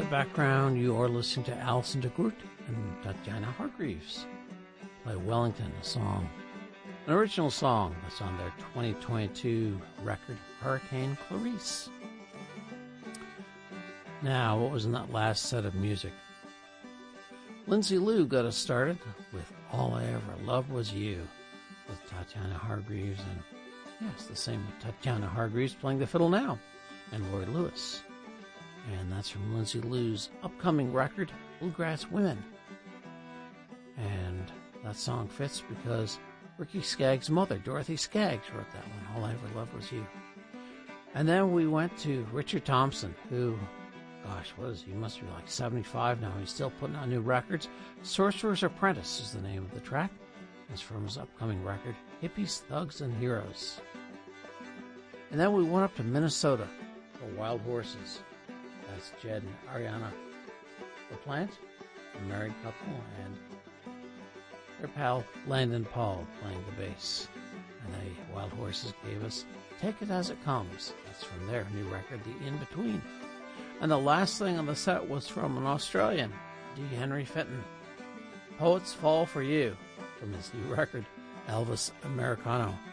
background, you are listening to Alison DeGroot and Tatiana Hargreaves play Wellington, a song, an original song that's on their 2022 record, Hurricane Clarice. Now, what was in that last set of music? Lindsay Lou got us started with All I Ever Loved Was You with Tatiana Hargreaves, and yes, the same with Tatiana Hargreaves playing the fiddle now, and Lloyd Lewis. And that's from Lindsay Lou's upcoming record, Bluegrass Women. And that song fits because Ricky Skaggs' mother, Dorothy Skaggs, wrote that one, All I Ever Loved Was You. And then we went to Richard Thompson, who, gosh, what is he? He must be like 75 now. He's still putting out new records. Sorcerer's Apprentice is the name of the track. It's from his upcoming record, Hippies, Thugs, and Heroes. And then we went up to Minnesota for Wild Horses. That's Jed and Ariana LaPlante, a married couple, and their pal Landon Paul playing the bass. And the Wild Horses gave us Take It As It Comes. That's from their new record, The In Between. And the last thing on the set was from an Australian, D. Henry Fenton. Poets Fall For You, from his new record, Elvis Americano.